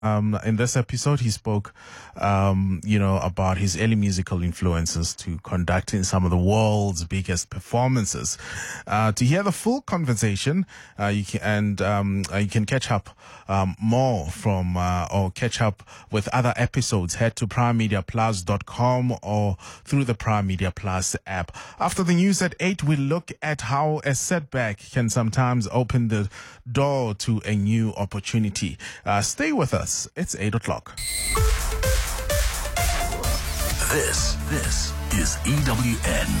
In this episode, he spoke, about his early musical influences to conducting some of the world's biggest performances. To hear the full conversation, you can catch up more from or catch up with other episodes. Head to primemediaplus.com or through the Prime Media Plus app. After the news at 8, we look at how a setback can sometimes open the door to a new opportunity. Stay with us. It's 8 o'clock. This is EWN.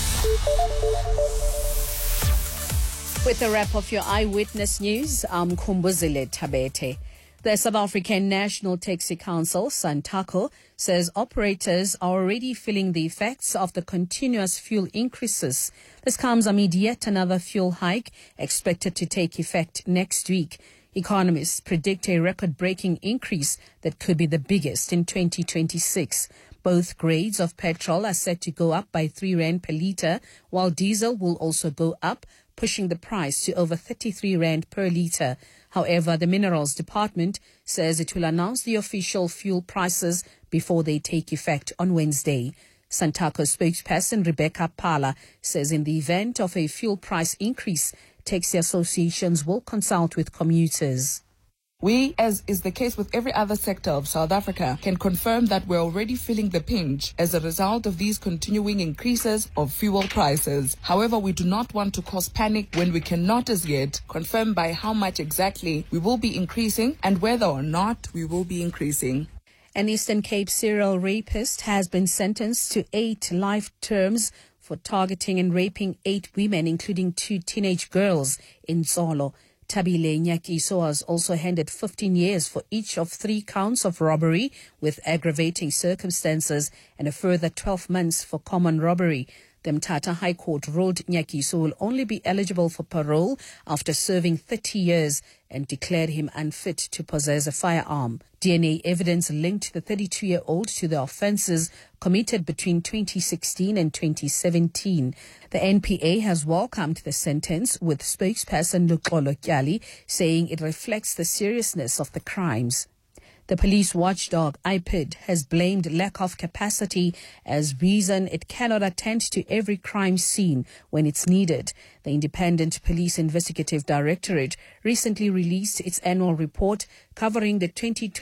With a wrap of your eyewitness news, I'm Kumbuzile Tabete. The South African National Taxi Council, SANTACO, says operators are already feeling the effects of the continuous fuel increases. This comes amid yet another fuel hike expected to take effect next week. Economists predict a record-breaking increase that could be the biggest in 2026. Both grades of petrol are set to go up by 3 rand per litre, while diesel will also go up, pushing the price to over 33 rand per litre. However, the Minerals Department says it will announce the official fuel prices before they take effect on Wednesday. SANTACO spokesperson Rebecca Pala says in the event of a fuel price increase, taxi associations will consult with commuters. We, as is the case with every other sector of South Africa, can confirm that we're already feeling the pinch as a result of these continuing increases of fuel prices. However, we do not want to cause panic when we cannot as yet confirm by how much exactly we will be increasing and whether or not we will be increasing. An Eastern Cape serial rapist has been sentenced to 8 life terms for targeting and raping 8 women, including 2 teenage girls in Zolo. Tabile Nyakiso was also handed 15 years for each of 3 counts of robbery with aggravating circumstances and a further 12 months for common robbery. The Mthatha High Court ruled Nyakiso will only be eligible for parole after serving 30 years and declared him unfit to possess a firearm. DNA evidence linked the 32-year-old to the offences committed between 2016 and 2017. The NPA has welcomed the sentence, with spokesperson Luxolo Kyali saying it reflects the seriousness of the crimes. The police watchdog IPID has blamed lack of capacity as reason it cannot attend to every crime scene when it's needed. The Independent Police Investigative Directorate recently released its annual report covering the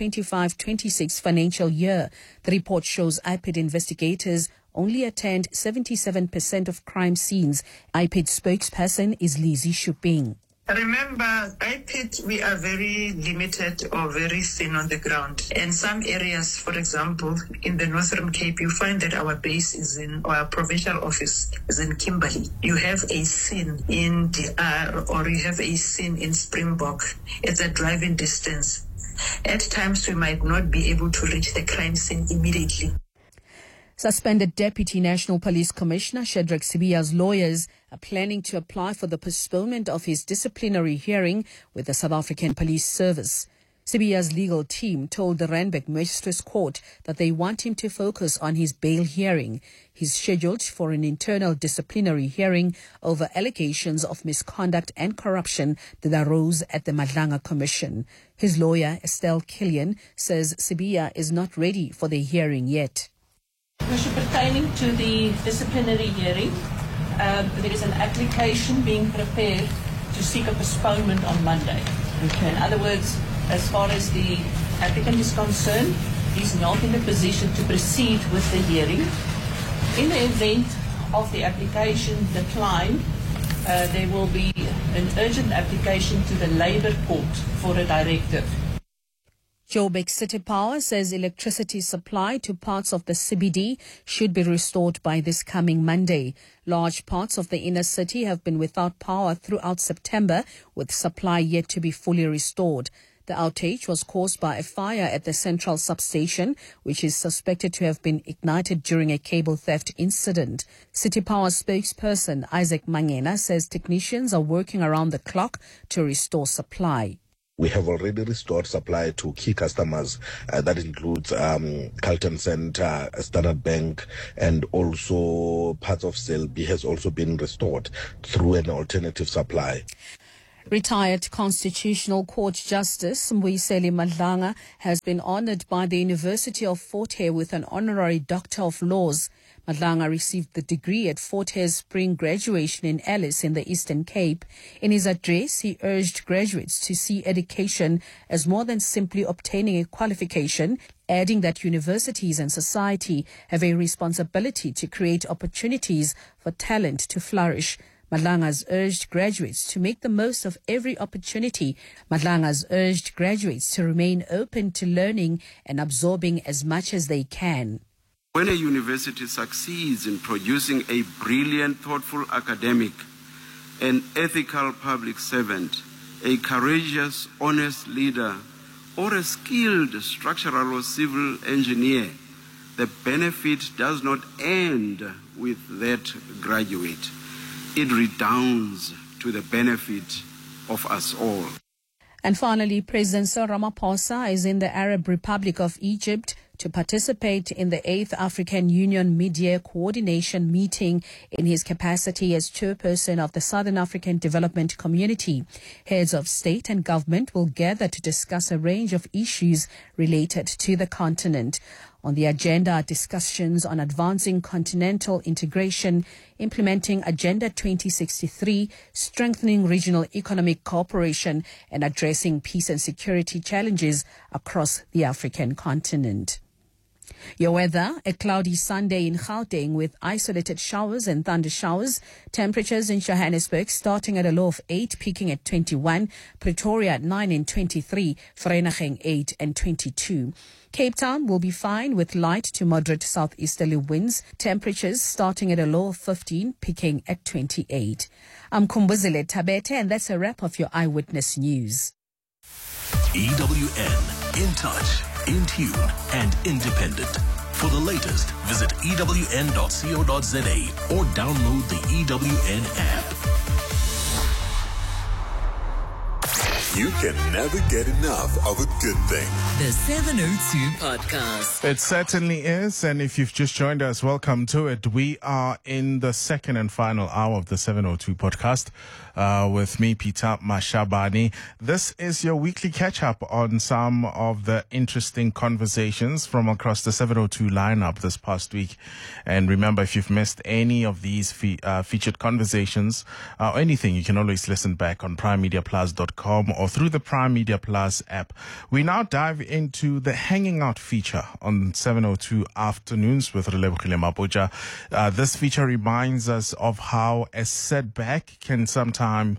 2025-26 financial year. The report shows IPID investigators only attend 77% of crime scenes. IPID spokesperson is Lizzie Shuping. Remember, IPID, we are very limited or very thin on the ground. In some areas, for example, in the Northern Cape, you find that our base is our provincial office is in Kimberley. You have a scene in DR or you have a scene in Springbok. It's a driving distance. At times, we might not be able to reach the crime scene immediately. Suspended Deputy National Police Commissioner Shadrack Sibiya's lawyers are planning to apply for the postponement of his disciplinary hearing with the South African Police Service. Sibiya's legal team told the Randburg Magistrates Court that they want him to focus on his bail hearing. He's scheduled for an internal disciplinary hearing over allegations of misconduct and corruption that arose at the Madlanga Commission. His lawyer, Estelle Killian, says Sibiya is not ready for the hearing yet. Pertaining to the disciplinary hearing, there is an application being prepared to seek a postponement on Monday. Okay. In other words, as far as the applicant is concerned, he's not in a position to proceed with the hearing. In the event of the application decline, there will be an urgent application to the Labour Court for a directive. Joburg City Power says electricity supply to parts of the CBD should be restored by this coming Monday. Large parts of the inner city have been without power throughout September, with supply yet to be fully restored. The outage was caused by a fire at the central substation, which is suspected to have been ignited during a cable theft incident. City Power spokesperson Isaac Mangena says technicians are working around the clock to restore supply. We have already restored supply to key customers. That includes Carlton Center, Standard Bank, and also parts of Selby has also been restored through an alternative supply. Retired Constitutional Court Justice Mbuyiseli Madlanga has been honored by the University of Fort Hare with an honorary Doctor of Laws. Madlanga received the degree at Fort Hare's spring graduation in Alice in the Eastern Cape. In his address, he urged graduates to see education as more than simply obtaining a qualification, adding that universities and society have a responsibility to create opportunities for talent to flourish. Madlanga has urged graduates to make the most of every opportunity. Madlanga has urged graduates to remain open to learning and absorbing as much as they can. When a university succeeds in producing a brilliant, thoughtful academic, an ethical public servant, a courageous, honest leader, or a skilled structural or civil engineer, the benefit does not end with that graduate. It redounds to the benefit of us all. And finally, President Cyril Ramaphosa is in the Arab Republic of Egypt to participate in the 8th African Union Mid-Year Coordination Meeting in his capacity as chairperson of the Southern African Development Community. Heads of state and government will gather to discuss a range of issues related to the continent. On the agenda are discussions on advancing continental integration, implementing Agenda 2063, strengthening regional economic cooperation, and addressing peace and security challenges across the African continent. Your weather, a cloudy Sunday in Gauteng with isolated showers and thunder showers. Temperatures in Johannesburg starting at a low of 8, peaking at 21. Pretoria at 9 and 23. Vereeniging 8 and 22. Cape Town will be fine with light to moderate southeasterly winds. Temperatures starting at a low of 15, peaking at 28. I'm Kumbuzile Tabete, and that's a wrap of your Eyewitness News. EWN, in touch, in tune, and independent. For the latest, visit ewn.co.za or download the EWN app. You can never get enough of a good thing. The 702 Podcast. It certainly is. And if you've just joined us, welcome to it. We are in the second and final hour of the 702 Podcast with me, Peter Mashabane. This is your weekly catch-up on some of the interesting conversations from across the 702 lineup this past week. And remember, if you've missed any of these featured conversations or anything, you can always listen back on primemediaplus.com or through the Prime Media Plus app. We now dive into the Hanging Out feature on 702 Afternoons with Relebogile Mabotja. This feature reminds us of how a setback can sometimes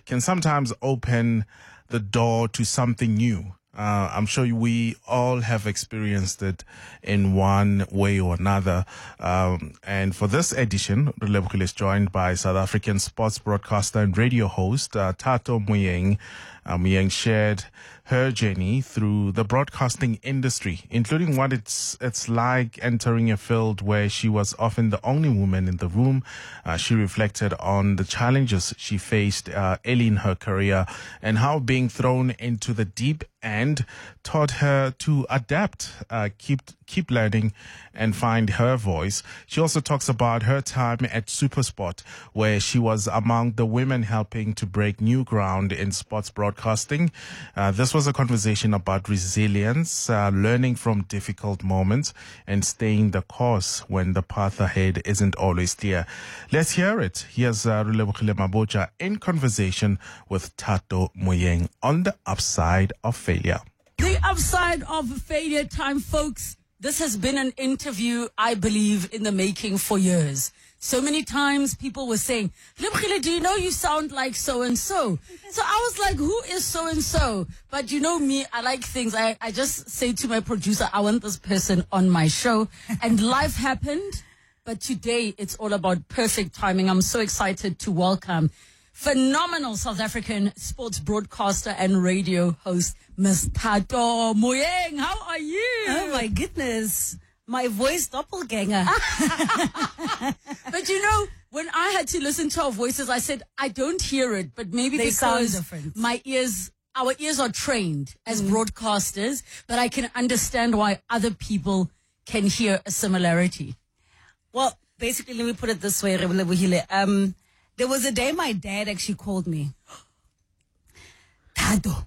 open the door to something new. I'm sure we all have experienced it in one way or another. And for this edition, Relebogile is joined by South African sports broadcaster and radio host Thato Moyeng. Moyeng shared her journey through the broadcasting industry, including what it's like entering a field where she was often the only woman in the room. She reflected on the challenges she faced early in her career and how being thrown into the deep end taught her to adapt, keep learning, and find her voice. She also talks about her time at SuperSport, where she was among the women helping to break new ground in sports broadcasting. This was a conversation about resilience, learning from difficult moments, and staying the course when the path ahead isn't always clear. Let's hear it. Here's Relebogile Mabotja in conversation with Thato Moyeng on the upside of failure. The upside of failure time, folks. This has been an interview, I believe, in the making for years. So many times people were saying, Lebogile, do you know you sound like so-and-so? So I was like, who is so-and-so? But you know me, I like things. I just say to my producer, I want this person on my show. And life happened. But today, it's all about perfect timing. I'm so excited to welcome phenomenal South African sports broadcaster and radio host, Ms. Thato Moyeng. How are you? Oh my goodness. My voice doppelganger. But you know, when I had to listen to our voices, I said, I don't hear it, but maybe They sound because different. our ears are trained as broadcasters, but I can understand why other people can hear a similarity. Well, basically, let me put it this way, Relebogile. There was a day my dad actually called me. Tado.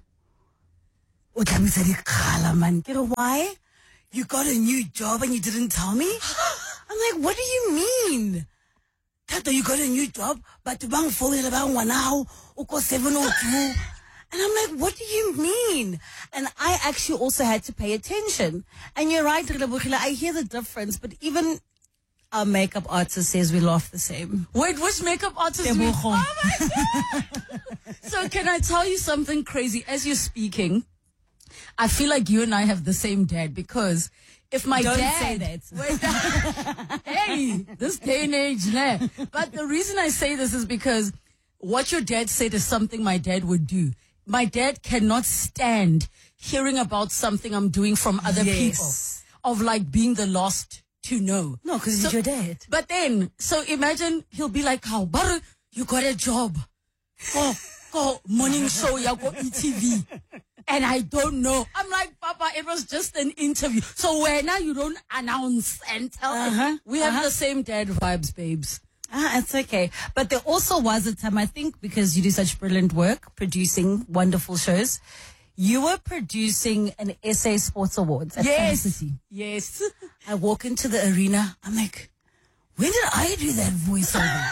Why? You got a new job and you didn't tell me? I'm like, what do you mean? Tado, you got a new job, but bang phone about 1 hour, uko 702. And I'm like, what do you mean? And I actually also had to pay attention. And you're right, I hear the difference, but even our makeup artist says we laugh the same. Wait, which makeup artist? Oh my God! So can I tell you something crazy? As you're speaking, I feel like you and I have the same dad, because if my Don't dad... say that. Hey, this day and age, nah. But the reason I say this is because what your dad said is something my dad would do. My dad cannot stand hearing about something I'm doing from other people, of like being the last to know. No, because he's your dad. But then, so imagine he'll be like, "How, Baru, you got a job. Go morning show, you go ETV." And I don't know. I'm like, Papa, it was just an interview. So when now you don't announce and tell us. We have the same dad vibes, babes. It's okay. But there also was a time, I think, because you do such brilliant work producing wonderful shows, you were producing an SA Sports Awards at Fan City. Yes. I walk into the arena. I'm like, when did I do that voiceover?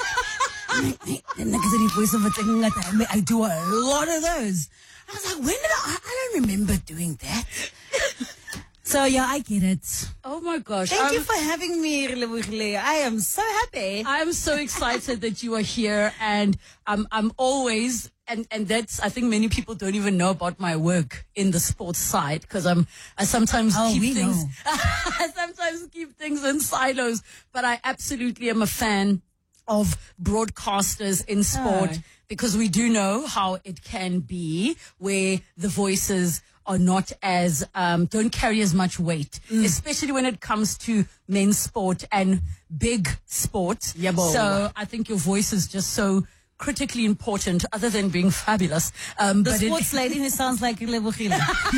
I do a lot of those. I was like, when did I don't remember doing that. So yeah, I get it. Oh my gosh. Thank you for having me, Relebohile. I am so happy. I'm so excited that you are here, and I'm always, and that's, I think many people don't even know about my work in the sports side, because I sometimes keep things I sometimes keep things in silos, but I absolutely am a fan of broadcasters in sport, because we do know how it can be where the voices are not as, don't carry as much weight, especially when it comes to men's sport and big sport. So I think your voice is just so critically important, other than being fabulous. The sports lady who sounds like Relebohile.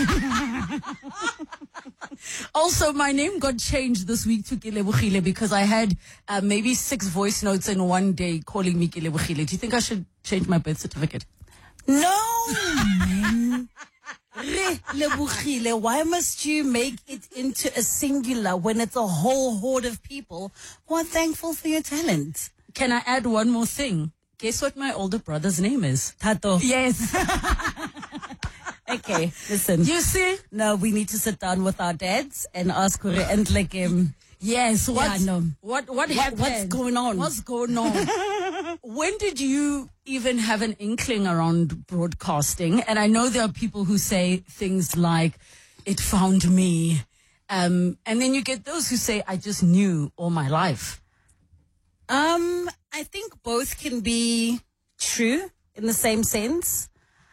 Also, my name got changed this week to Kelebohile because I had maybe 6 voice notes in one day calling me Kelebohile. Do you think I should change my birth certificate? No, man. Relebohile, why must you make it into a singular when it's a whole horde of people who are thankful for your talent? Can I add one more thing? Guess what my older brother's name is? Tato. Yes. Okay, listen. You see? No, we need to sit down with our dads and ask her and like yes, what happened? What's going on? What's going on? When did you even have an inkling around broadcasting? And I know there are people who say things like, it found me. And then you get those who say, I just knew all my life. I think both can be true in the same sense.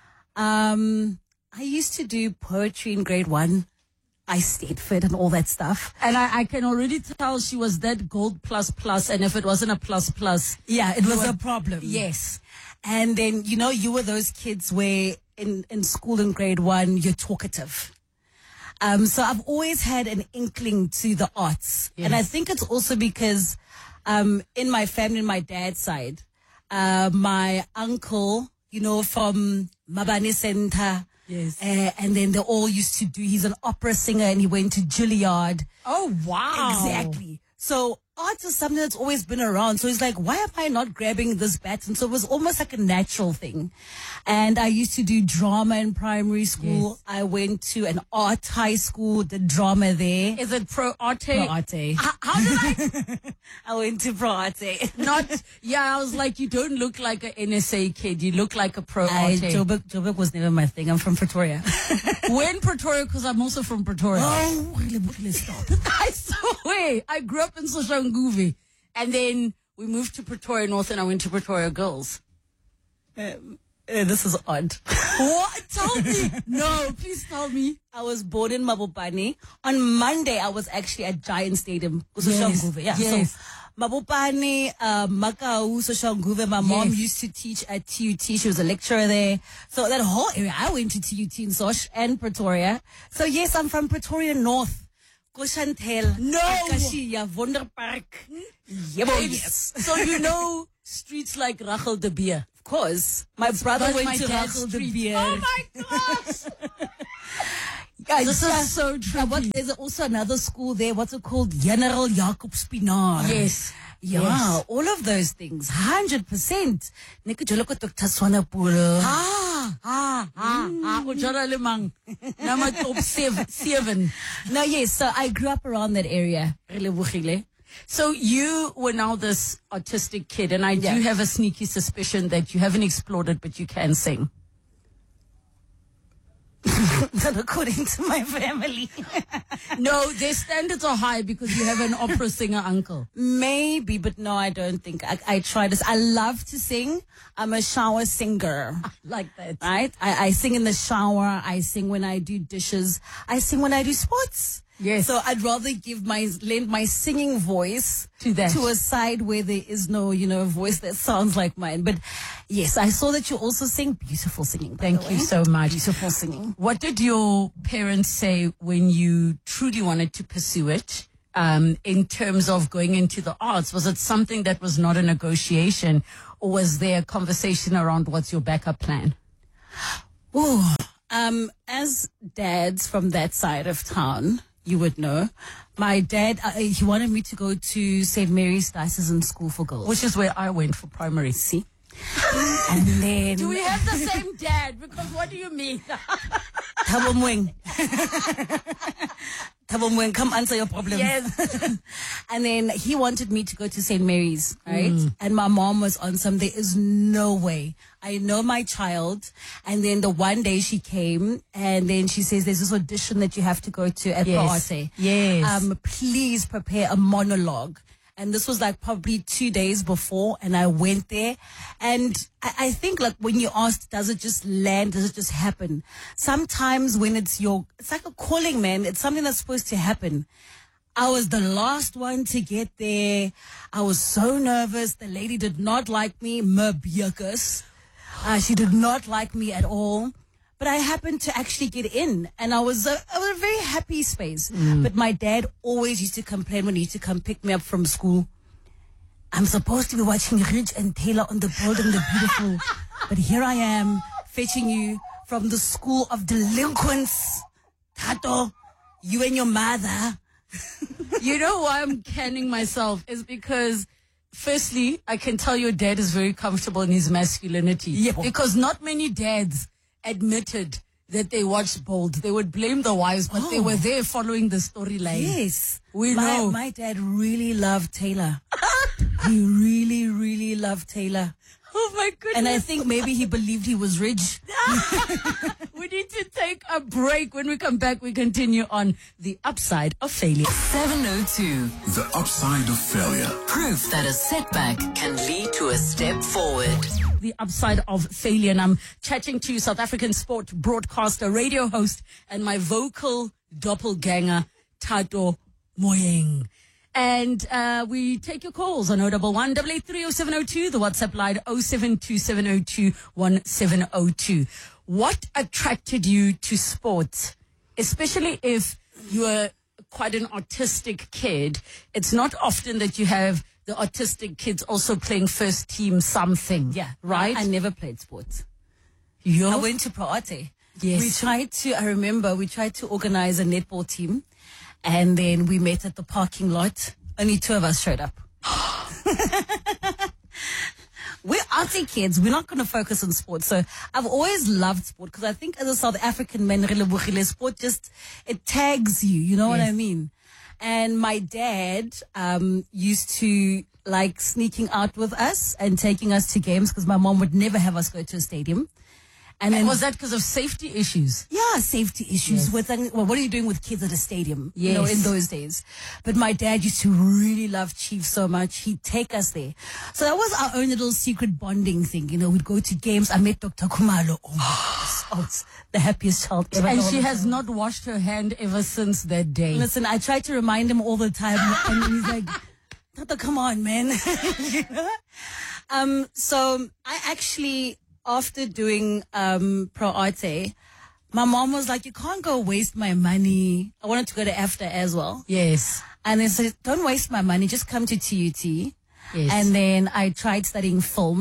I used to do poetry in grade 1. I stayed fit and all that stuff. And I can already tell she was that gold plus, and if it wasn't a plus, yeah, it was a problem. Yes. And then, you were those kids where in school in grade 1, you're talkative. So I've always had an inkling to the arts. Yes. And I think it's also because, in my family, my dad's side, my uncle, from Mabane Center. Yes. And then they all used to do, he's an opera singer and he went to Juilliard. Oh, wow. Exactly. So art is something that's always been around. So he's like, why am I not grabbing this baton? So it was almost like a natural thing. And I used to do drama in primary school. Yes. I went to an art high school, did drama there. Is it Pro Arte? Pro Arte. How did I? I went to Pro Arte. I was like, you don't look like an NSA kid. You look like a Pro Arte. Joburg was never my thing. I'm from Pretoria. When Pretoria? Because I'm also from Pretoria. Oh, stop. I swear. I grew up in Soshanguve. And then we moved to Pretoria North and I went to Pretoria Girls. This is odd. What? Tell me. No, please tell me. I was born in Mabopane. On Monday, I was actually at Giant Stadium. Yes. Yeah. Yes. So, Mabopane, Makau, Soshanguve. My mom used to teach at TUT. She was a lecturer there. So that whole area, I went to TUT in Sosh and Pretoria. So yes, I'm from Pretoria North. Koshantel. No. Akashia, Wonderpark. Yes. So streets like Rachel de Beer. Of course. My brother That's went my to dad's Rachel de treat. Beer. Oh my gosh! Guys, This is so trippy. There's also another school there. What's it called? General Jacob Spinaar. Yes. Yeah, Yes. all of those things. 100%. Nika jolo ko Dr. Swanepoel. O jara lemang. Number top 7. No, yes. So I grew up around that area. Relebogile. So you were now this autistic kid, and I Yeah. do have a sneaky suspicion that you haven't explored it, but you can sing. Not according to my family. No, their standards are high because you have an opera singer uncle. Maybe, but no, I don't think. I try this. I love to sing. I'm a shower singer. Like that. Right? I sing in the shower. I sing when I do dishes. I sing when I do sports. Yes. So I'd rather lend my singing voice To that. to a side where there is no, voice that sounds like mine. But yes, I saw that you also sing. Beautiful singing. by Thank the you way. so much. Beautiful singing. What did your parents say when you truly wanted to pursue it? In terms of going into the arts, was it something that was not a negotiation, or was there a conversation around what's your backup plan? Oh, as dads from that side of town, you would know, my dad, he wanted me to go to St. Mary's Diocesan School for Girls. Which is where I went for primary. See? And then... Do we have the same dad? Because what do you mean? Thabo Moeng. Thabo Moeng, come answer your problem. Yes. And then he wanted me to go to St. Mary's, right? And my mom was on some, there is no way. I know my child. And then the one day she came and then she says, there's this audition that you have to go to at Yes. Paate. Yes. Please prepare a monologue. And this was like probably 2 days before, and I went there. And I think like when you asked, does it just land? Does it just happen? Sometimes when it's like a calling, man. It's something that's supposed to happen. I was the last one to get there. I was so nervous. The lady did not like me. She did not like me at all. But I happened to actually get in, and I was a very happy space. But my dad always used to complain when he used to come pick me up from school. I'm supposed to be watching Ridge and Taylor on the Bold and the Beautiful, but here I am fetching you from the school of delinquents. Tato, you and your mother. You know why I'm canning myself is because, firstly, I can tell your dad is very comfortable in his masculinity. Yeah. Because not many dads admitted that they watched Bold. They would blame the wives, but they were there following the storyline. Yes. We know. My dad really loved Taylor. He really, really loved Taylor. Oh my goodness. And I think maybe he believed he was rich. We need to take a break. When we come back, we continue on the upside of failure. 702. The upside of failure. Proof that a setback can lead to a step forward. The upside of failure. And I'm chatting to South African sport broadcaster, radio host, and my vocal doppelganger, Tato Moeng. And we take your calls on 011 883 0702, the WhatsApp line 072702 1702. What attracted you to sports, especially if you are quite an autistic kid? It's not often that you have the autistic kids also playing first team something. Yeah. Right? I never played sports. You? I went to Proate. Yes. We tried to organize a netball team, and then we met at the parking lot. Only 2 of us showed up. We're arty kids. We're not going to focus on sports. So I've always loved sport because I think as a South African man, sport just, it tags you. You know what I mean? And my dad used to like sneaking out with us and taking us to games because my mom would never have us go to a stadium. And then, was that because of safety issues? Yeah, safety issues with, well, what are you doing with kids at a stadium? Yes. You know, in those days. But my dad used to really love Chiefs so much. He'd take us there. So that was our own little secret bonding thing. You know, we'd go to games. I met Dr. Kumalo. Oh, my goodness. It's the happiest child ever. And she has not washed her hand ever since that day. Listen, I try to remind him all the time. And he's like, Tata, come on, man. You know? So I actually, after doing Pro Arte, my mom was like, you can't go waste my money. I wanted to go to AFTA as well. Yes. And they said, don't waste my money, just come to TUT. Yes. And then I tried studying film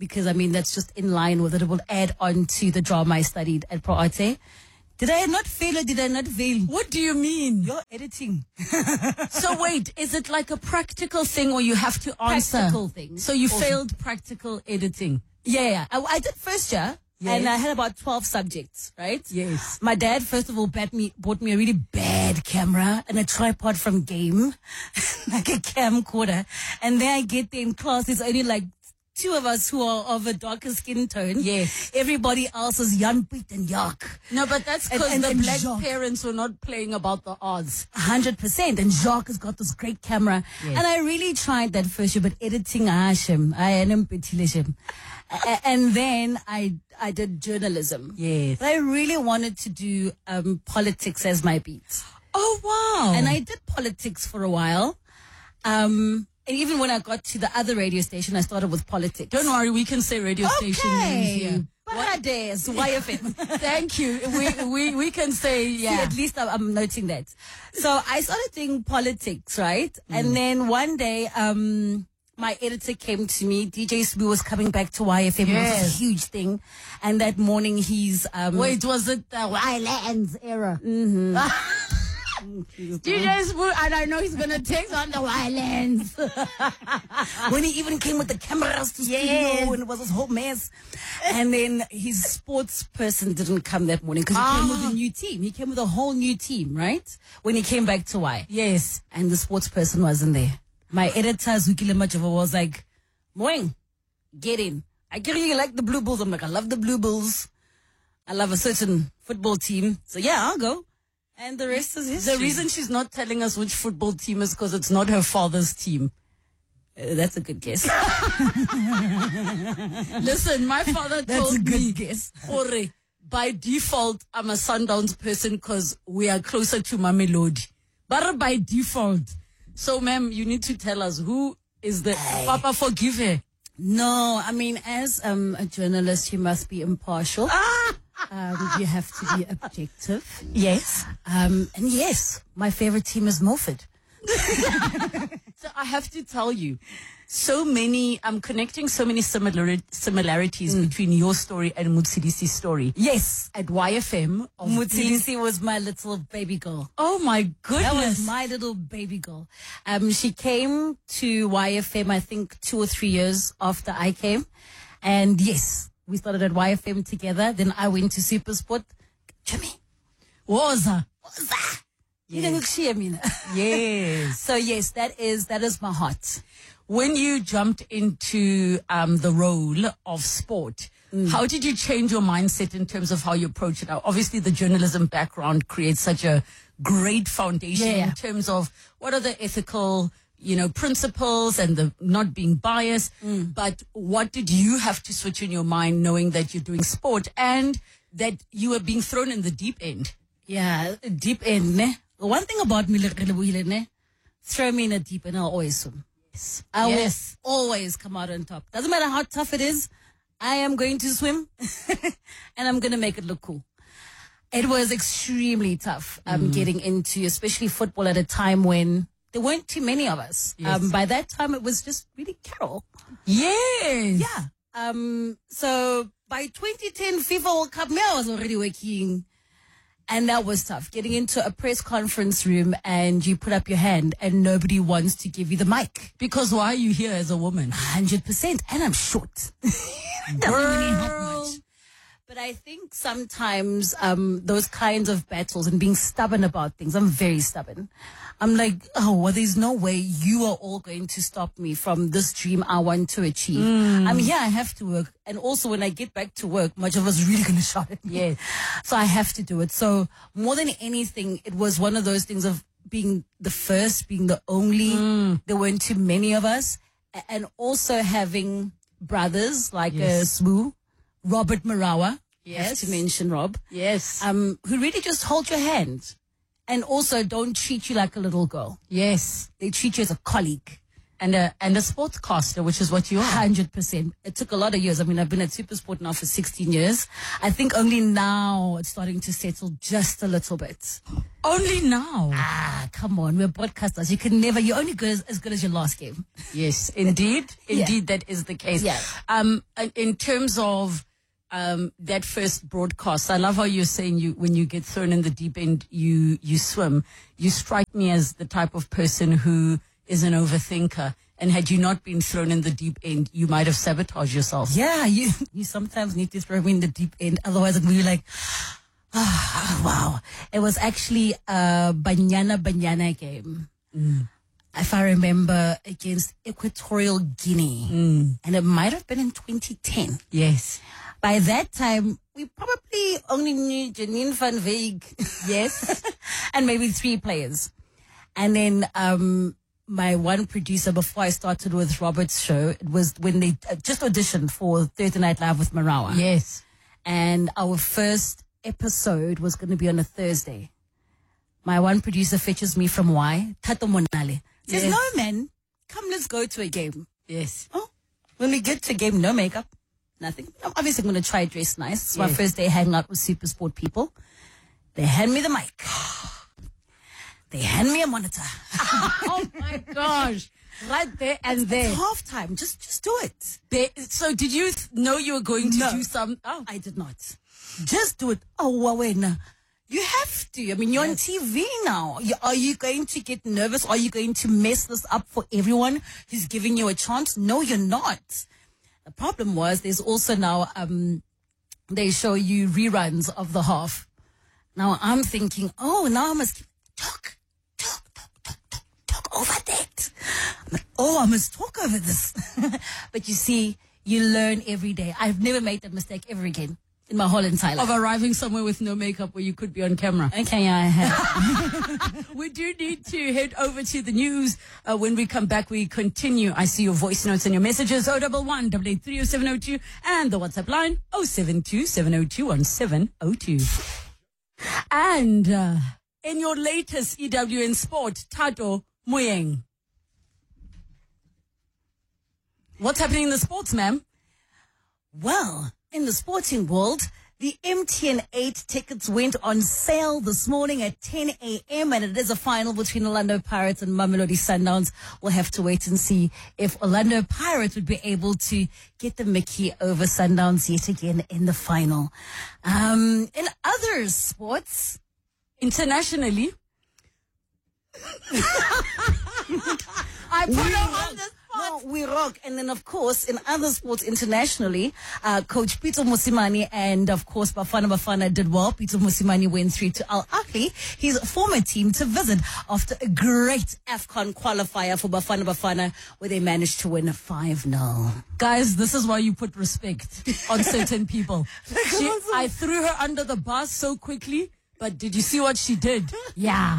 because, I mean, that's just in line with it. It will add on to the drama I studied at Pro Arte. Did I not fail or did I not fail? What do you mean? You're editing. So wait, is it like a practical thing or you have to answer? Practical thing. So you Also. failed practical editing. Yeah. I did first year. Yes. And I had about 12 subjects, right? Yes. My dad, first of all, bought me a really bad camera and a tripod from Game, like a camcorder. And then I get there in class, there's only like 2 of us who are of a darker skin tone. Yes. Everybody else is Jan Piet and Yak. No, but that's And- because and- the and black Jacques. parents were not playing about the odds. 100%. And Jacques has got this great camera. Yes. And I really tried that first year, but editing, Hashem. I am Petilishem. And then I did journalism. Yes. But I really wanted to do politics as my beat. Oh, wow. And I did politics for a while. And even when I got to the other radio station, I started with politics. Don't worry, we can say radio station names here. Parades, YFM. Thank you. We can say, yeah. See, at least I'm noting that. So I started doing politics, right? And then one day, my editor came to me. DJ Sbu was coming back to YFM. It was Yes. a huge thing. And that morning he's... Wait, was it the Wilands era? Mm-hmm. DJ Spoo, and I know he's going to take on the Wilands. When he even came with the cameras to studio and it was this whole mess. And then his sports person didn't come that morning because he came with a new team. He came with a whole new team, right? When he came back to Y. Yes. And the sports person wasn't there. My editor, Zukile Majova, was like, Moeng, get in. I get you like the Blue Bulls. I'm like, I love the Blue Bulls. I love a certain football team. So yeah, I'll go. And the rest is history. The reason she's not telling us which football team is because it's not her father's team. That's a good guess. Listen, my father That's told a good me, guess. Ore, by default, I'm a Sundowns person because we are closer to Mamelodi. But by default. So, ma'am, you need to tell us who is the... Papa, forgive her. No, I mean, as a journalist, you must be impartial. You have to be objective. Yes. And yes, my favorite team is Milford. So I have to tell you, I'm connecting so many similarities between your story and Mutsidisi's story. Yes. At YFM. Mutsidisi was my little baby girl. Oh my goodness. That was my little baby girl. She came to YFM, I think 2 or 3 years after I came. And yes, we started at YFM together. Then I went to Supersport. Jimmy. Woza. Yes. Yes. So yes, that is my heart. When you jumped into the role of sport, how did you change your mindset in terms of how you approach it? Now, obviously, the journalism background creates such a great foundation in terms of what are the ethical, principles and the not being biased. But what did you have to switch in your mind knowing that you're doing sport and that you were being thrown in the deep end? Yeah, deep end, ne? One thing about me, ne? Throw me in a deep end, I'll always swim. I will always come out on top. Doesn't matter how tough it is, I am going to swim and I'm going to make it look cool. It was extremely tough getting into, especially football at a time when there weren't too many of us. Yes. By that time, it was just really Carol. Yes. Yeah. So by 2010 FIFA World Cup, I was already working. And that was tough, getting into a press conference room and you put up your hand and nobody wants to give you the mic. Because why are you here as a woman? 100%. And I'm short. Doesn't really help much. But I think sometimes those kinds of battles and being stubborn about things, I'm very stubborn. I'm like, there's no way you are all going to stop me from this dream I want to achieve. I'm here, I have to work. And also when I get back to work, much of us really going to shout at me. Yes. So I have to do it. So more than anything, it was one of those things of being the first, being the only. There weren't too many of us. And also having brothers like Smoo, Robert Marawa. Yes. To mention Rob. Yes. Who really just hold your hand. And also don't treat you like a little girl. Yes. They treat you as a colleague. And a sportscaster, which is what you are. 100%. It took a lot of years. I mean, I've been at SuperSport now for 16 years. I think only now it's starting to settle just a little bit. Only now? Come on. We're broadcasters. You're only as good as your last game. Yes, indeed. Indeed, that is the case. Yeah. In terms of that first broadcast, I love how you're saying when you get thrown in the deep end, you swim. You strike me as the type of person who is an overthinker. And had you not been thrown in the deep end, you might have sabotaged yourself. Yeah, you sometimes need to throw me in the deep end. Otherwise, I'm really like, wow. It was actually a Banyana game. If I remember, against Equatorial Guinea. And it might have been in 2010. Yes. By that time, we probably only knew Janine van Veeg. Yes. And maybe 3 players. And then my one producer, before I started with Robert's show, it was when they just auditioned for Thursday Night Live with Marawa. Yes. And our first episode was going to be on a Thursday. My one producer fetches me from Tato Monale. Says, no, man, come, let's go to a game. Yes. Oh, when we get to a game, no makeup, nothing. I'm obviously going to try dress nice. It's my first day hanging out with SuperSport people. They hand me the mic. They hand me a monitor. Oh my gosh. Right there and there. It's halftime. Just do it. So did you know you were going to do some? Oh, I did not. Just do it. Oh, Wawena. You have to. I mean, you're on TV now. Are you going to get nervous? Are you going to mess this up for everyone who's giving you a chance? No, you're not. The problem was there's also now, they show you reruns of the half. Now I'm thinking, now I must talk over that. I must talk over this. But you see, you learn every day. I've never made that mistake ever again in my whole entire life. Of arriving somewhere with no makeup where you could be on camera. Okay, I have. We do need to head over to the news. When we come back, we continue. I see your voice notes and your messages. 011 883 0702 and the WhatsApp line 072 702 1702. And in your latest EWN Sport, Tato Moyeng. What's happening in the sports, ma'am? Well, in the sporting world, the MTN 8 tickets went on sale this morning at 10 a.m. and it is a final between Orlando Pirates and Mamelodi Sundowns. We'll have to wait and see if Orlando Pirates would be able to get the Mickey over Sundowns yet again in the final. In other sports, internationally, I put her on the spot. No, we rock. And then, of course, in other sports internationally, Coach Peter Mosimane and, of course, Bafana Bafana did well. Peter Mosimane went through to Al Ahly, his former team, to visit after a great AFCON qualifier for Bafana Bafana, where they managed to win 5-0. Guys, this is why you put respect on certain people. I threw her under the bus so quickly, but did you see what she did? Yeah.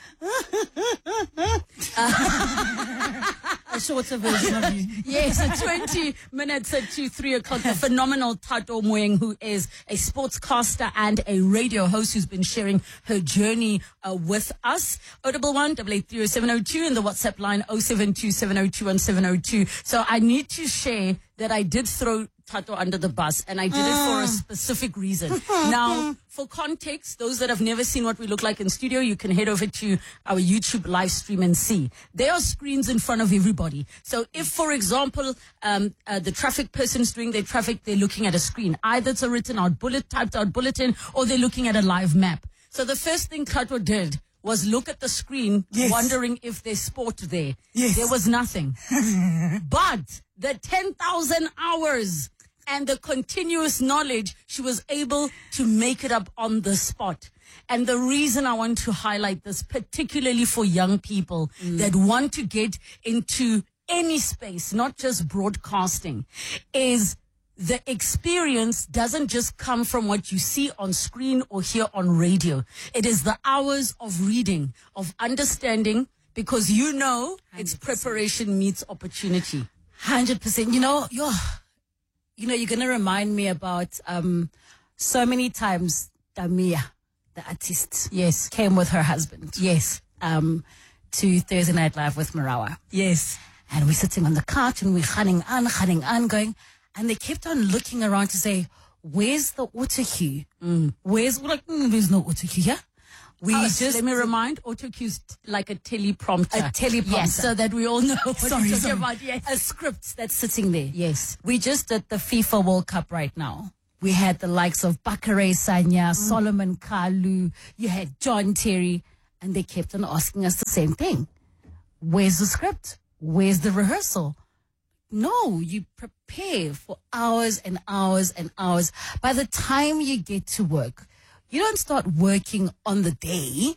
A shorter version of you. Yes, 20 minutes to 3 o'clock. The phenomenal Tato Moyeng, who is a sportscaster and a radio host who's been sharing her journey with us. 011 883 0702 and the WhatsApp line 072 702 1702. So I need to share that I did throw Tato under the bus, and I did it for a specific reason. Now, for context, those that have never seen what we look like in studio, you can head over to our YouTube live stream and see. There are screens in front of everybody. So if, for example, the traffic person's doing their traffic, they're looking at a screen. Either it's a written out typed out bulletin, or they're looking at a live map. So the first thing Tato did was look at the screen, wondering if there's sport there. Yes. There was nothing. But the 10,000 hours and the continuous knowledge, she was able to make it up on the spot. And the reason I want to highlight this, particularly for young people that want to get into any space, not just broadcasting, is the experience doesn't just come from what you see on screen or hear on radio. It is the hours of reading, of understanding, because it's 100%. Preparation meets opportunity. 100%. You're going to remind me about so many times Damia, the artist, came with her husband. Yes. To Thursday Night Live with Marawa. Yes. And we're sitting on the couch and we're running on, going. And they kept on looking around to say, where's the auto cue? Where's, we're like, there's no auto cue here. We Let me remind, auto cue's like a teleprompter. A teleprompter. Yes, so that we all know what Sorry. you're talking about. Yes. A script that's sitting there. Yes. We just did the FIFA World Cup right now. We had the likes of Bakare Sanya, Solomon Kalu, you had John Terry, and they kept on asking us the same thing. Where's the script? Where's the rehearsal? No, you prepare for hours and hours and hours. By the time you get to work, you don't start working on the day.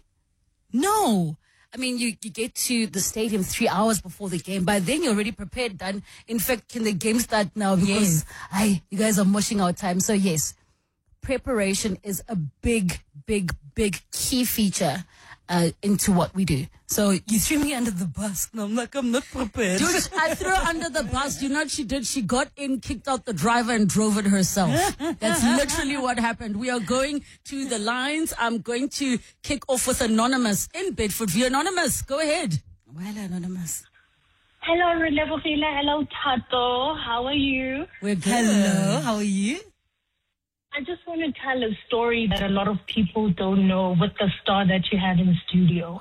No. I mean, you get to the stadium 3 hours before the game. By then, you're already prepared, done. In fact, can the game start now? Because you guys are mushing our time. So, yes, preparation is a big, big, big key feature into what we do. So you threw me under the bus. No, I'm like, I'm not prepared. Dude, I threw her under the bus. You know what she did? She got in, kicked out the driver, and drove it herself. That's literally what happened. We are going to the lines. I'm going to kick off with Anonymous in Bedford View. Anonymous, go ahead. Well, Anonymous. Hello, Relevofila. Hello, Tato. How are you? We're good. Hello, how are you? I just want to tell a story that a lot of people don't know with the star that you have in the studio.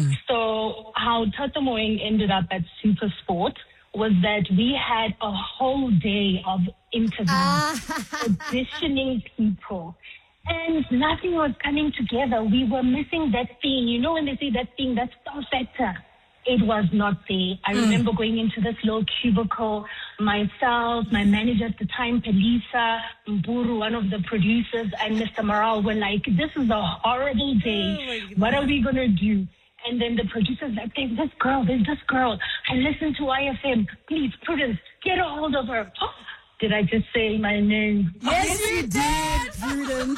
So how Tata Moeng ended up at Super Sport was that we had a whole day of interviews, auditioning people, and nothing was coming together. We were missing that thing. You know when they say that thing, that star factor? It was not there. I remember going into this little cubicle, myself, my manager at the time, Pelisa, Mburu, one of the producers, and Mr. Morale were like, this is a horrible day. What are we going to do? And then the producers like, there's this girl. I listen to IFM. Please, Prudence, get a hold of her. Oh, did I just say my name? Yes, you did, Prudence.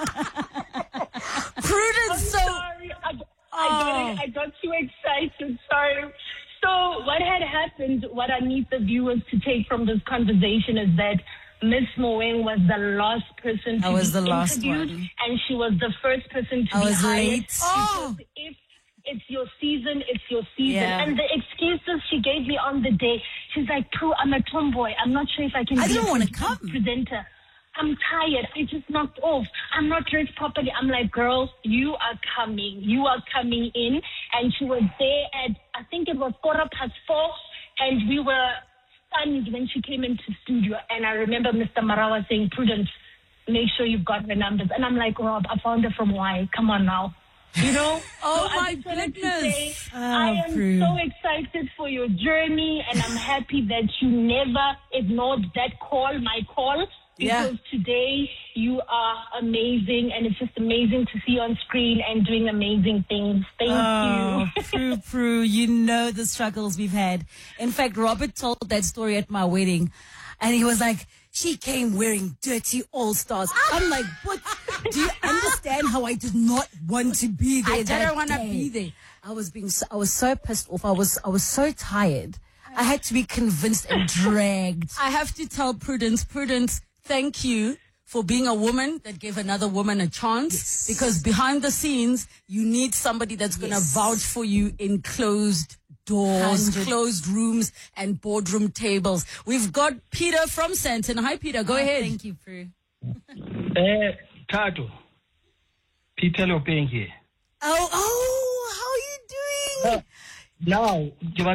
Prudence, sorry. I got too excited. Sorry. So what had happened, what I need the viewers to take from this conversation is that Miss Moeng was the last person to be interviewed, and she was the first person to be hired. Late. Because if it's your season, it's your season. Yeah. And the excuses she gave me on the day, she's like, Prue, I'm a tomboy. I'm not sure if I can be a presenter. I'm tired. I just knocked off. I'm not dressed properly. I'm like, girl, you are coming. You are coming in. And she was there at, I think it was 4:15, and we were stunned when she came into studio. And I remember Mr. Marawa saying, Prudence, make sure you've got her numbers. And I'm like, Rob, I found her from Y. Come on now. You know? Oh, so my goodness. I am so excited for your journey, and I'm happy that you never ignored that call, my call. Because today you are amazing, and it's just amazing to see you on screen and doing amazing things. Thank you. Prue, you know the struggles we've had. In fact, Robert told that story at my wedding, and he was like, she came wearing dirty All-Stars. I'm like, what? Do you understand how I did not want to be there? I didn't want to be there. I was so pissed off. I was so tired. I had to be convinced and dragged. I have to tell Prudence, thank you for being a woman that gave another woman a chance, because behind the scenes, you need somebody that's going to vouch for you in closed doors, 100. closed rooms, and boardroom tables. We've got Peter from Sandton. Hi, Peter. Go ahead. Thank you, Prue. Tato, Peter Lopeng here. Oh, how are you doing? Now,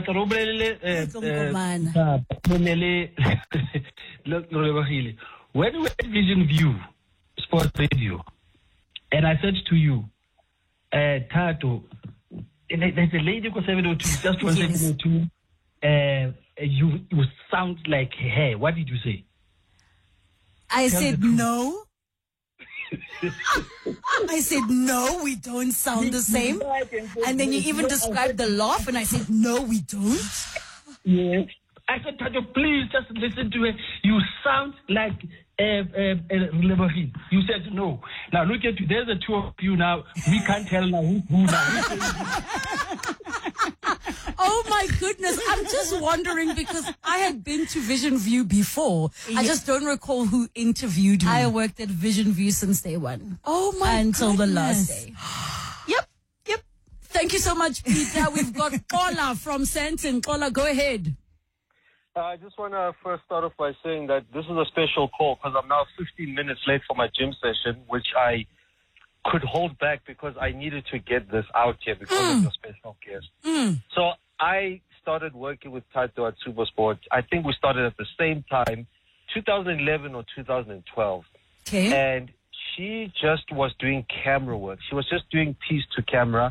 when we had Vision View Sports Radio, and I said to you, Tato, there's a lady called 702, just for 702, you sound like her. What did you say? I said no. I said no, we don't sound the same. And then you even described the laugh, and I said no, we don't. Yes. I said, Tato, please just listen to her. You sound like Lebohine. You said no. Now look at you. There's the two of you now. We can't tell now who now. Oh my goodness. I'm just wondering, because I had been to Vision View before. I just don't recall who interviewed me. I worked at Vision View since day one. Oh my Until goodness. the last day. Yep. Thank you so much, Peter. We've got Kola from Sandton. Kola, go ahead. I just want to first start off by saying that this is a special call because I'm now 15 minutes late for my gym session, which I could hold back because I needed to get this out here because of the special guest. So I started working with Tato at SuperSport. I think we started at the same time, 2011 or 2012. Okay. And she just was doing camera work. She was just doing piece to camera.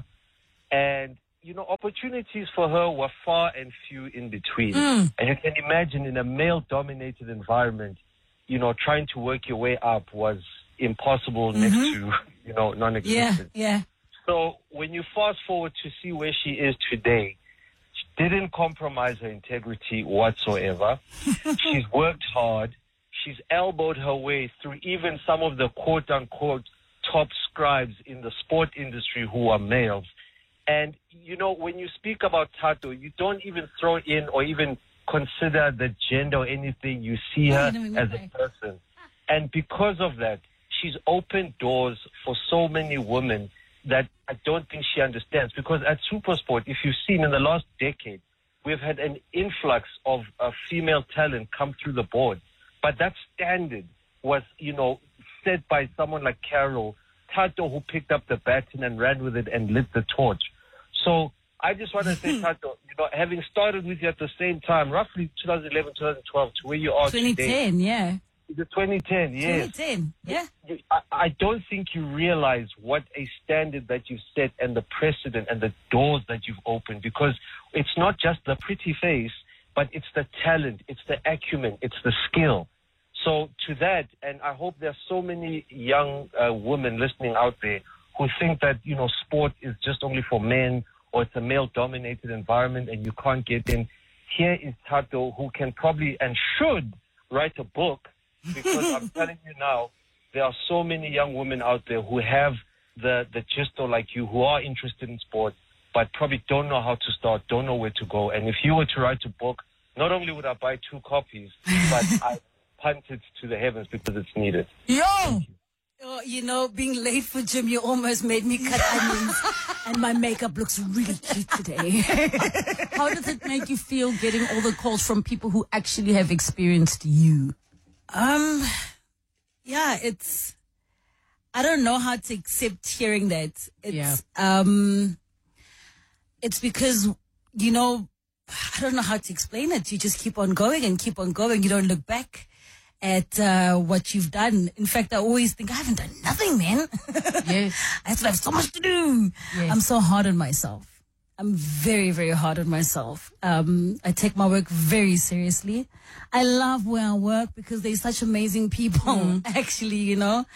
And, you know, opportunities for her were far and few in between. And you can imagine in a male-dominated environment, you know, trying to work your way up was impossible next to, you know, non-existent. Yeah. So when you fast forward to see where she is today, she didn't compromise her integrity whatsoever. She's worked hard. She's elbowed her way through even some of the quote-unquote top scribes in the sport industry who are males. And, you know, when you speak about Tato, you don't even throw in or even consider the gender or anything. You see her as a person. And because of that, she's opened doors for so many women that I don't think she understands. Because at SuperSport, if you've seen in the last decade, we've had an influx of female talent come through the board. But that standard was, you know, set by someone like Carol Tato, who picked up the baton and ran with it and lit the torch. So I just want to say, Tato, you know, having started with you at the same time, roughly 2011, 2012, to where you are 2010, today. yeah. The 2010, yes. 2010, yeah. I don't think you realize what a standard that you've set and the precedent and the doors that you've opened, because it's not just the pretty face, but it's the talent, it's the acumen, it's the skill. So to that, and I hope there's so many young women listening out there who think that, you know, sport is just only for men or it's a male-dominated environment and you can't get in. Here is Tato, who can probably and should write a book, because I'm telling you now, there are so many young women out there who have the gist like you, who are interested in sport, but probably don't know how to start, don't know where to go. And if you were to write a book, not only would I buy 2 copies, but I punt it to the heavens because it's needed. Yo! You know, being late for gym, you almost made me cut onions, and my makeup looks really cute today. How does it make you feel getting all the calls from people who actually have experienced you? Yeah, I don't know how to accept hearing that. It's because, you know, I don't know how to explain it. You just keep on going and keep on going. You don't look back at what you've done. In fact, I always think I haven't done nothing, man. Yes. I still have so much to do. Yes. I'm so hard on myself. I'm very, very hard on myself. I take my work very seriously. I love where I work because there's such amazing people, actually, you know.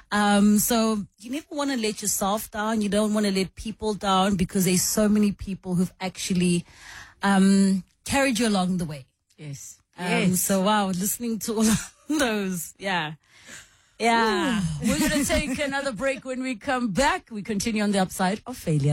So you never want to let yourself down. You don't want to let people down because there's so many people who've actually carried you along the way. Yes. So wow, listening to all of those. Yeah. We're going to take another break. When we come back, we continue on the upside of failure.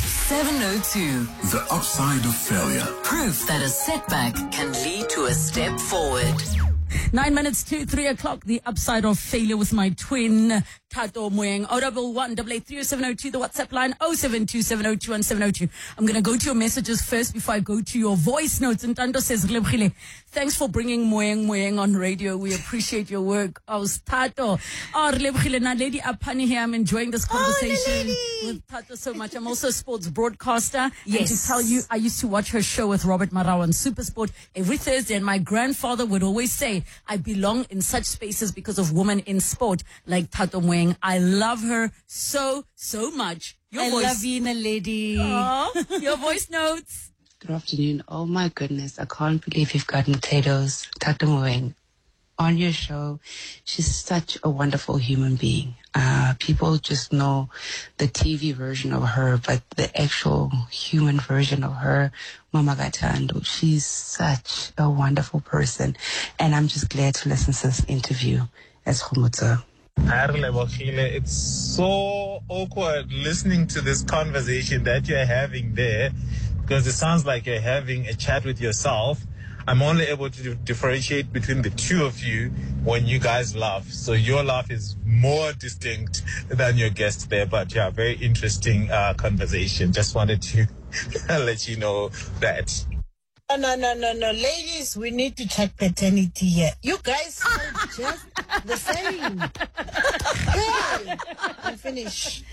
702. The upside of failure. Proof that a setback can lead to a step forward. 9 minutes to 3 o'clock. The upside of failure with my twin, Tato Moeng. 011-883-0702. The WhatsApp line 0727021702. I'm going to go to your messages first before I go to your voice notes. And Tando says, thanks for bringing Moeng on radio. We appreciate your work. Tato. Lady Apani here. I'm enjoying this conversation with Tato so much. I'm also a sports broadcaster. Yes. And to tell you, I used to watch her show with Robert Marau on SuperSport every Thursday. And my grandfather would always say, I belong in such spaces because of women in sport like Tato Moeng. I love her so, so much. I love you, lady. Aww, your voice notes. Good afternoon. Oh my goodness, I can't believe you've gotten Tato's Tato Moeng on your show. She's such a wonderful human being. People just know the TV version of her, but the actual human version of her, Mama Gatando, she's such a wonderful person. And I'm just glad to listen to this interview as Khomotso. It's so awkward listening to this conversation that you're having there, because it sounds like you're having a chat with yourself. I'm only able to differentiate between the two of you when you guys laugh. So your laugh is more distinct than your guest there. But yeah, very interesting conversation. Just wanted to let you know that. No. Ladies, we need to check paternity here. You guys sound just the same. Hey, I'm finished.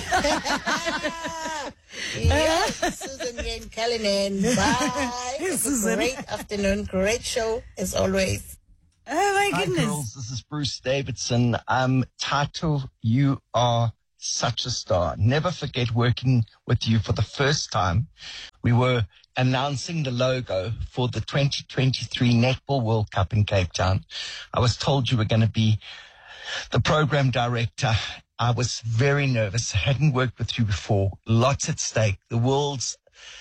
Yeah, Susan and Cullinan. Bye. It's a great afternoon. Great show, as always. Oh, my Hi, goodness. girls. This is Bruce Davidson. Tato, you are such a star. Never forget working with you for the first time. We were announcing the logo for the 2023 Netball World Cup in Cape Town. I was told you were going to be the program director. I was very nervous. I hadn't worked with you before. Lots at stake. The world's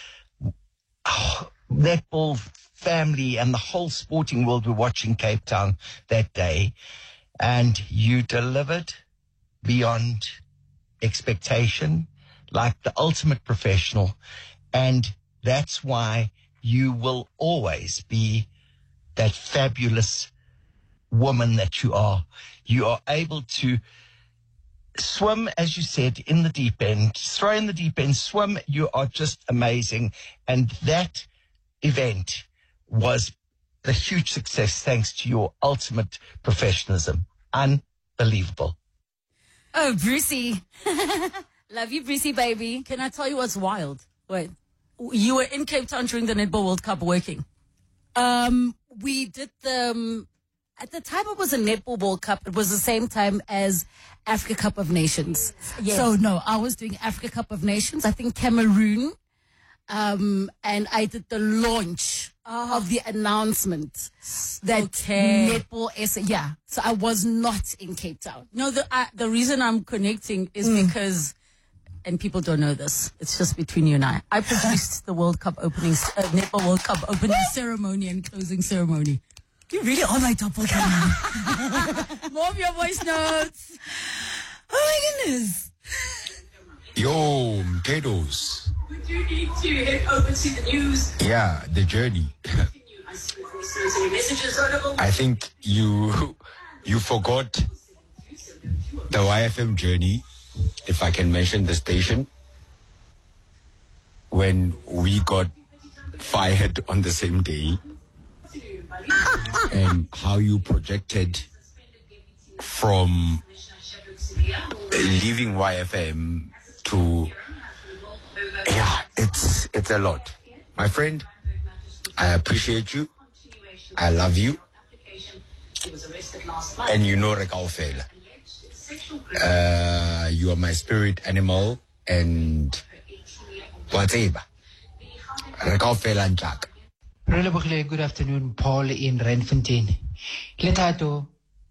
netball family and the whole sporting world were watching Cape Town that day. And you delivered beyond expectation, like the ultimate professional. And that's why you will always be that fabulous woman that you are. You are able to swim, as you said, in the deep end, throw in the deep end, swim. You are just amazing. And that event was a huge success thanks to your ultimate professionalism. Unbelievable. Oh, Brucey. Love you, Brucey, baby. Can I tell you what's wild? Wait. You were in Cape Town during the Netball World Cup working. We did at the time it was a Netball World Cup. It was the same time as Africa Cup of Nations. Yes. So no, I was doing Africa Cup of Nations. I think Cameroon. And I did the launch of the announcement that Netball SA. Yeah. So I was not in Cape Town. No, the reason I'm connecting is because, and people don't know this, it's just between you and I produced the World Cup opening, Netball World Cup opening ceremony and closing ceremony. You really are my doppelganger. More of your voice notes. Oh my goodness. Yo, Mkedos. We do need to head over to the news. Yeah, the journey. I think you forgot the YFM journey, if I can mention the station, when we got fired on the same day, and how you projected from leaving YFM to, yeah, it's a lot. My friend, I appreciate you. I love you. And you know Rekaofela. You are my spirit animal, and whatever. Rekaofela and Jack. Good afternoon, Paul in Randfontein. Letato,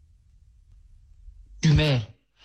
Dumel.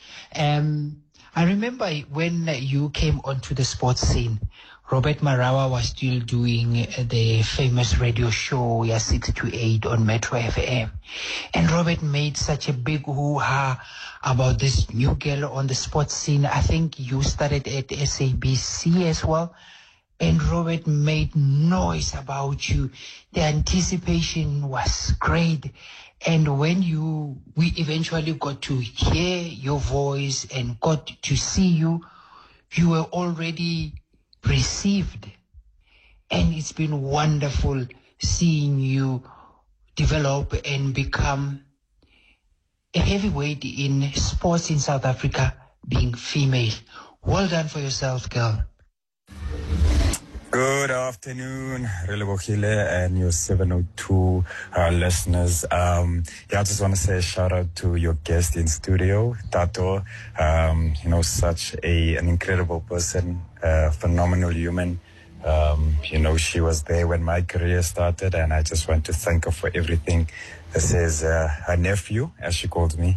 I remember when you came onto the sports scene, Robert Marawa was still doing the famous radio show, 6 to 8 on Metro FM. And Robert made such a big hoo-ha about this new girl on the sports scene. I think you started at SABC as well. And Robert made noise about you. The anticipation was great. And when we eventually got to hear your voice and got to see you, you were already received. And it's been wonderful seeing you develop and become a heavyweight in sports in South Africa, being female. Well done for yourself, girl. Good afternoon, Relebohile and your 702 listeners. I just want to say a shout out to your guest in studio, Tato. Such an incredible person, phenomenal human. She was there when my career started, and I just want to thank her for everything. This is her nephew, as she called me.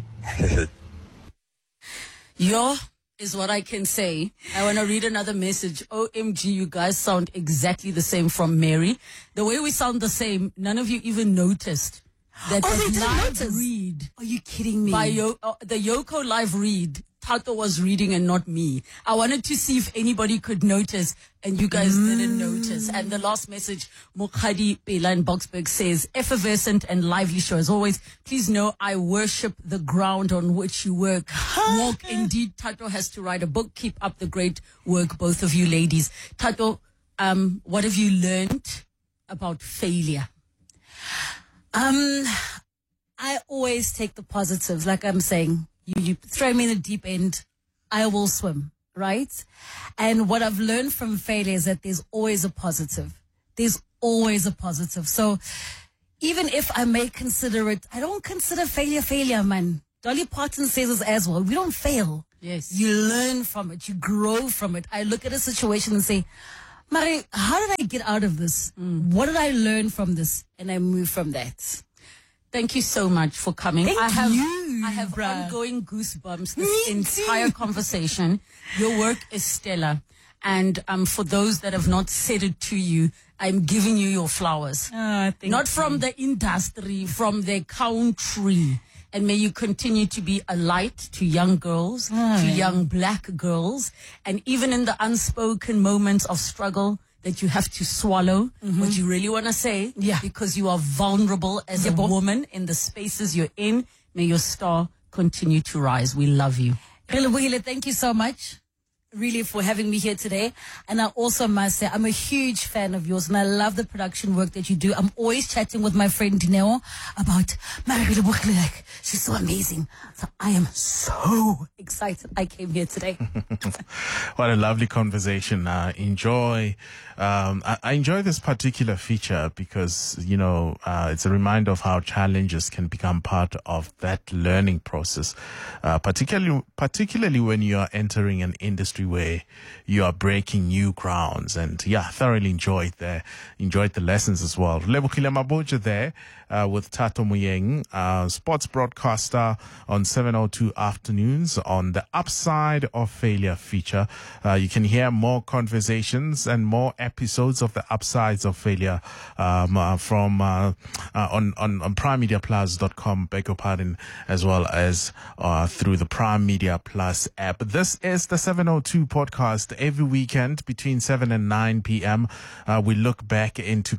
Yo is what I can say. I want to read another message. OMG, you guys sound exactly the same, from Mary. The way we sound the same, none of you even noticed that the live read. Are you kidding me? By the Yoko live read, Tato was reading and not me. I wanted to see if anybody could notice, and you guys didn't notice. And the last message, Mokhadi Pela in Boxburg says, effervescent and lively show as always. Please know I worship the ground on which you work. Walk. Indeed, Tato has to write a book. Keep up the great work, both of you ladies. Tato, what have you learned about failure? I always take the positives. Like I'm saying, you throw me in the deep end, I will swim, right? And what I've learned from failure is that there's always a positive. There's always a positive. So even if I may consider it, I don't consider failure, man. Dolly Parton says this as well. We don't fail. Yes. You learn from it. You grow from it. I look at a situation and say, Mari, how did I get out of this? What did I learn from this? And I move from that. Thank you so much for coming. Thank I have bruh. ongoing goosebumps this entire conversation. Your work is stellar. And for those that have not said it to you, I'm giving you your flowers. Not from the industry, from the country. And may you continue to be a light to young girls, to young black girls. And even in the unspoken moments of struggle that you have to swallow what you really want to say, because you are vulnerable as a woman in the spaces you're in. May your star continue to rise. We love you. Thank you so much, really, for having me here today. And I also must say, I'm a huge fan of yours, and I love the production work that you do. I'm always chatting with my friend Dineo about like, she's so amazing. So I am so excited I came here today. What a lovely conversation. I enjoy this particular feature because, it's a reminder of how challenges can become part of that learning process, particularly when you are entering an industry where you are breaking new grounds. And thoroughly enjoyed the lessons as well. Lebogile Mabotja there with Thato Moyeng, sports broadcaster on 702 Afternoons on the Upside of Failure feature. You can hear more conversations and more episodes of the Upsides of Failure from on primemediaplus.com, beg your pardon, as well as through the Prime Media Plus app. This is the 702 podcast. Every weekend between 7 and 9 p.m. We look back into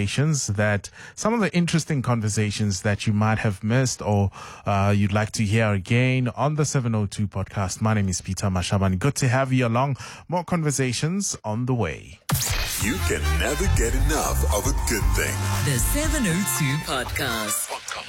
some of the interesting conversations that you might have missed or you'd like to hear again on the 702 podcast. My name is Peter Mashabane. Good to have you along. More conversations on the way. You can never get enough of a good thing. The 702 podcast.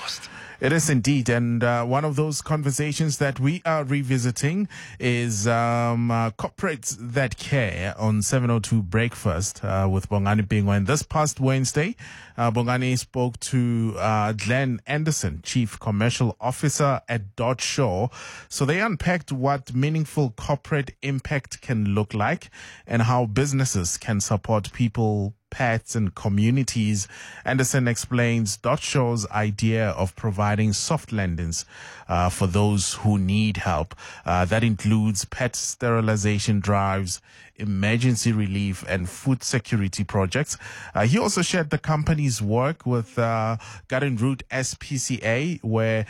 It is indeed, and one of those conversations that we are revisiting is corporates that care on 702 Breakfast with Bongani Bingwa. And this past Wednesday, Bongani spoke to Glenn Anderson, Chief Commercial Officer at Dot Shaw. So they unpacked what meaningful corporate impact can look like and how businesses can support people, pets and communities. Anderson explains Dot Shaw's idea of providing soft landings for those who need help. That includes pet sterilization drives, emergency relief and food security projects. He also shared the company's work with Garden Route SPCA, where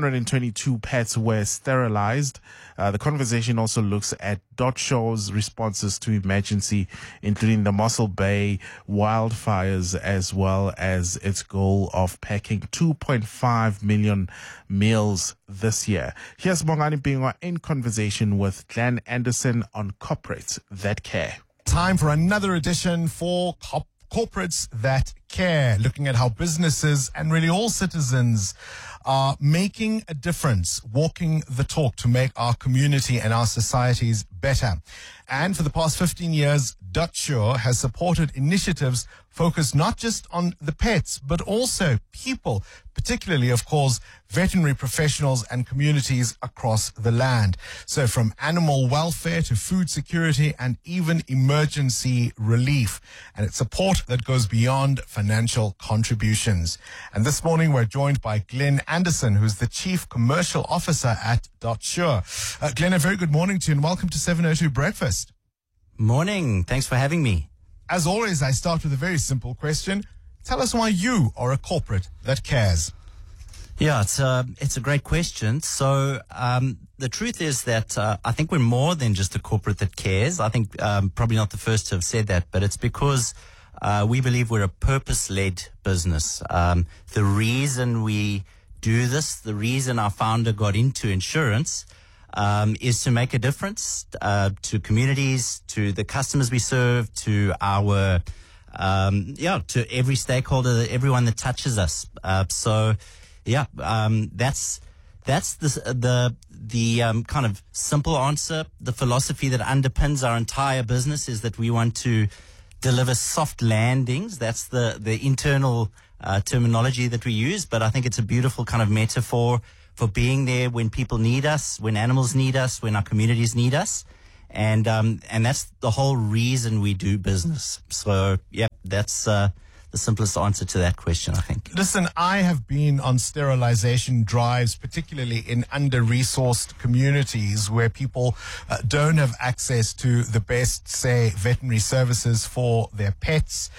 222 pets were sterilized. The conversation also looks at Dot Shaw's responses to emergency, including the Mossel Bay wildfires, as well as its goal of packing 2.5 million meals this year. Here's Bongani Bingwa in conversation with Glenn Anderson on corporates that care. Time for another edition for Corporates That Care, looking at how businesses and really all citizens are making a difference, walking the talk to make our community and our societies better. And for the past 15 years, Dot Shaw has supported initiatives focused not just on the pets, but also people, particularly, of course, veterinary professionals and communities across the land. So from animal welfare to food security and even emergency relief. And it's support that goes beyond financial contributions. And this morning we're joined by Glenn Anderson, who's the Chief Commercial Officer at Dot Shaw. Glenn, a very good morning to you and welcome to 702 Breakfast. Morning. Thanks for having me. As always, I start with a very simple question. Tell us why you are a corporate that cares. Yeah, it's a great question. So the truth is that I think we're more than just a corporate that cares. I think probably not the first to have said that, but it's because we believe we're a purpose-led business. The reason we do this, the reason our founder got into insurance, is to make a difference to communities, to the customers we serve, to our to every stakeholder, everyone that touches us. That's the kind of simple answer. The philosophy that underpins our entire business is that we want to deliver soft landings. That's the internal terminology that we use, but I think it's a beautiful kind of metaphor for being there when people need us, when animals need us, when our communities need us. And that's the whole reason we do business. So, that's the simplest answer to that question, I think. Listen, I have been on sterilization drives, particularly in under-resourced communities where people don't have access to the best, say, veterinary services for their pets.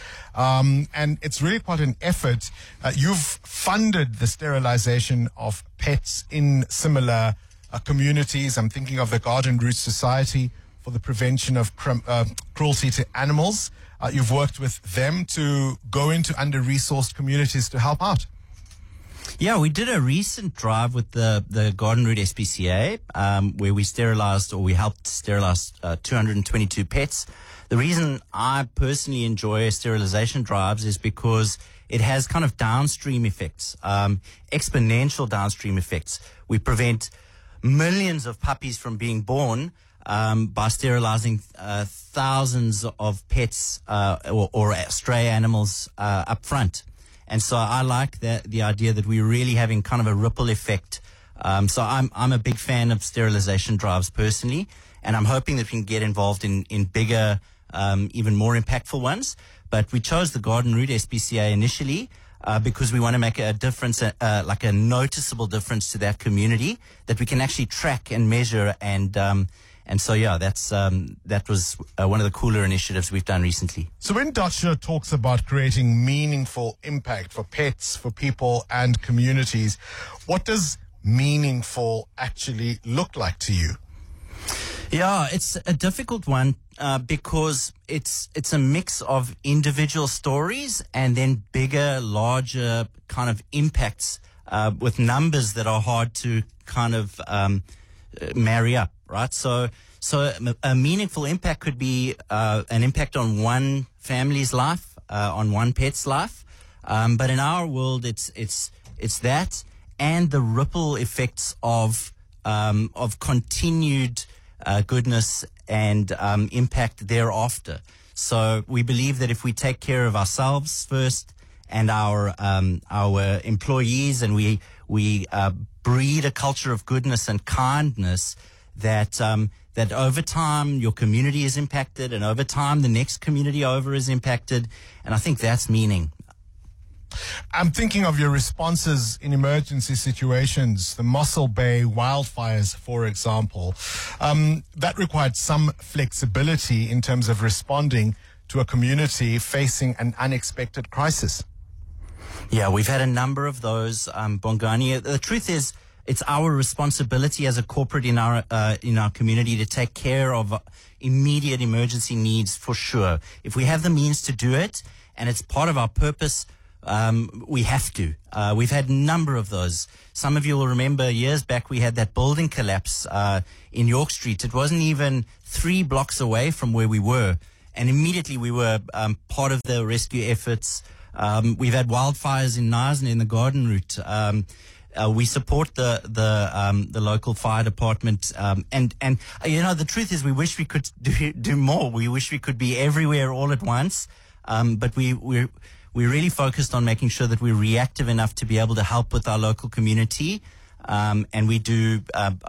And it's really quite an effort. You've funded the sterilization of pets in similar communities. I'm thinking of the Garden Route Society for the Prevention of Cruelty to Animals. You've worked with them to go into under-resourced communities to help out. Yeah, we did a recent drive with the Garden Route SPCA, where we helped sterilize 222 pets. The reason I personally enjoy sterilization drives is because it has kind of downstream effects, exponential downstream effects. We prevent millions of puppies from being born by sterilizing thousands of pets or stray animals up front. And so I like the idea that we're really having kind of a ripple effect. So I'm a big fan of sterilization drives personally, and I'm hoping that we can get involved in bigger, even more impactful ones. But we chose the Garden Route SPCA initially because we want to make a difference, like a noticeable difference to that community that we can actually track and measure. And so, that was one of the cooler initiatives we've done recently. So when Dutcher talks about creating meaningful impact for pets, for people and communities, what does meaningful actually look like to you? Yeah, it's a difficult one because it's a mix of individual stories and then bigger, larger kind of impacts with numbers that are hard to kind of marry up, right? So a meaningful impact could be an impact on one family's life, on one pet's life. But in our world, it's that and the ripple effects of continued goodness and impact thereafter. So we believe that if we take care of ourselves first and our employees, and we breed a culture of goodness and kindness, that over time your community is impacted, and over time the next community over is impacted, and I think that's meaning. I'm thinking of your responses in emergency situations, the Mossel Bay wildfires, for example. That required some flexibility in terms of responding to a community facing an unexpected crisis. Yeah, we've had a number of those, Bongani. The truth is, it's our responsibility as a corporate in our community to take care of immediate emergency needs, for sure. If we have the means to do it, and it's part of our purpose, we have to. We've had a number of those. Some of you will remember years back we had that building collapse in York Street. It wasn't even 3 blocks away from where we were, and immediately we were part of the rescue efforts. We've had wildfires in Knysna in the Garden Route. We support the local fire department, and the truth is we wish we could do more. We wish we could be everywhere all at once, but we're really focused on making sure that we're reactive enough to be able to help with our local community, and we do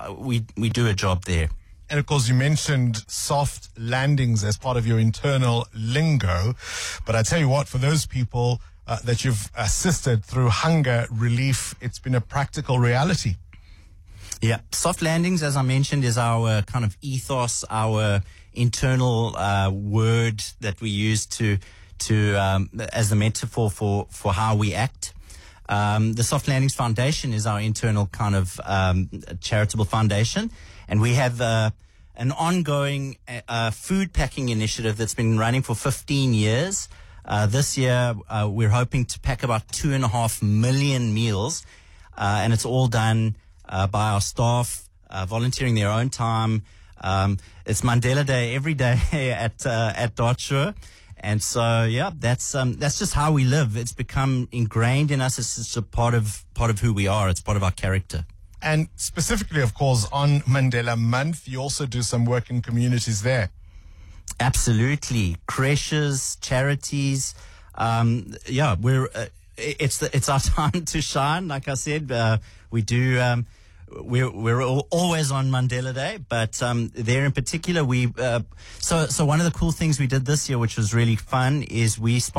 a job there. And of course, you mentioned soft landings as part of your internal lingo. But I tell you what, for those people that you've assisted through hunger relief, it's been a practical reality. Yeah. Soft landings, as I mentioned, is our kind of ethos, our internal word that we use to as the metaphor for how we act. The Soft Landings Foundation is our internal kind of charitable foundation, and we have an ongoing food packing initiative that's been running for 15 years. This year, we're hoping to pack about 2.5 million meals, and it's all done by our staff, volunteering their own time. It's Mandela Day every day at Dartshire. And so, yeah, that's just how we live. It's become ingrained in us. It's just a part of who we are. It's part of our character. And specifically, of course, on Mandela Month, you also do some work in communities there. Absolutely. Creches, charities. It's our time to shine. Like I said, we do, we're always on Mandela Day, but there in particular, so one of the cool things we did this year, which was really fun, is we